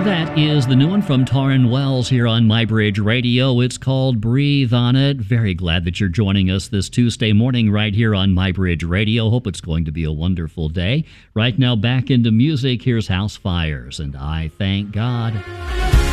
That is the new one from Taryn Wells here on MyBridge Radio. It's called Breathe on It. Very glad that you're joining us this Tuesday morning right here on MyBridge Radio. Hope it's going to be a wonderful day. Right now, back into music. Here's House Fires and I Thank God.